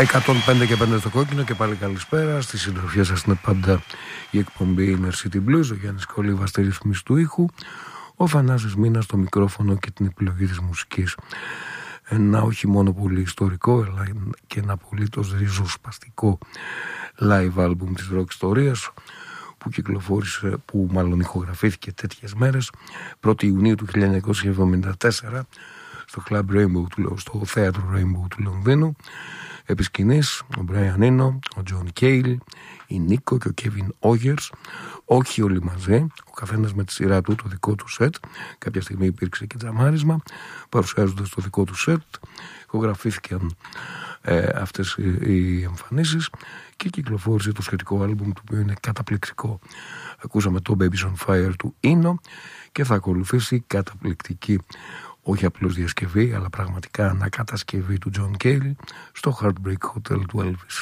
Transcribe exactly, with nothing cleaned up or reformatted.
εκατόν πέντε και πέντε στο κόκκινο και πάλι καλησπέρα. Στη συντροφιά σας είναι πάντα η εκπομπή Inner City Blues. Ο Γιάννης Κολίβας στη ρύθμιση του ήχου, ο Θανάσης Μίνας στο μικρόφωνο και την επιλογή της μουσικής. Ένα όχι μόνο πολύ ιστορικό, αλλά και ένα απολύτως ριζοσπαστικό live album της rock ιστορίας που κυκλοφόρησε, που μάλλον ηχογραφήθηκε τέτοιες μέρες, πρώτη Ιουνίου του χίλια εννιακόσια εβδομήντα τέσσερα στο Club Rainbow, στο θέατρο Rainbow του Λονδίνου. Επί σκηνής, ο Brian Eno, ο John Cale, η Νίκο και ο Kevin Ogers, όχι όλοι μαζί, ο καθένας με τη σειρά του το δικό του σετ. Κάποια στιγμή υπήρξε και τζαμάρισμα, παρουσιάζοντας το δικό του σετ. Ηχογραφήθηκαν ε, αυτές οι, οι εμφανίσεις και κυκλοφόρησε το σχετικό άλμπουμ, το οποίο είναι καταπληκτικό. Ακούσαμε το Babies on Fire του Eno και θα ακολουθήσει καταπληκτική, όχι απλώς διασκευή, αλλά πραγματικά ανακατασκευή του John Cale στο Heartbreak Hotel του Elvis.